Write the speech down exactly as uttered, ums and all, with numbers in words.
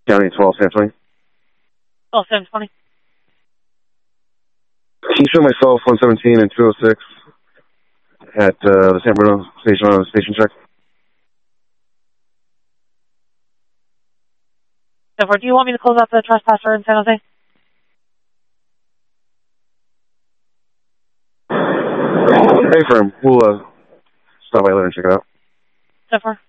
County twelve, San Twenty. Oh, seven twenty. Can you show myself one seventeen and two oh six at uh, the San Bruno station on a station check? Therefore, do you want me to close out the trespasser in San Jose? Hey, firm. We'll uh, stop by later and check it out. Therefore.